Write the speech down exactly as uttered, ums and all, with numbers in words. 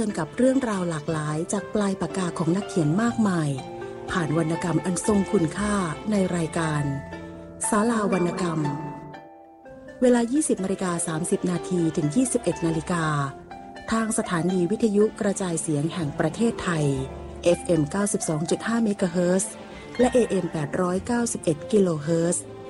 ญกับเรื่องราวหลากหลายจากปลายปากกาของนักเขียนมากมายผ่านวรรณกรรมอันทรงคุณค่าในรายการศาลาวรรณกรรมเวลา ยี่สิบนาฬิกาสามสิบนาที ถึง ยี่สิบเอ็ดนาฬิกาทางสถานีวิทยุกระจายเสียงแห่งประเทศไทย เอฟ เอ็ม เก้าสิบสองจุดห้า เมกะเฮิรตซ์และ เอ เอ็ม แปดร้อยเก้าสิบเอ็ด กิโลเฮิรตซ์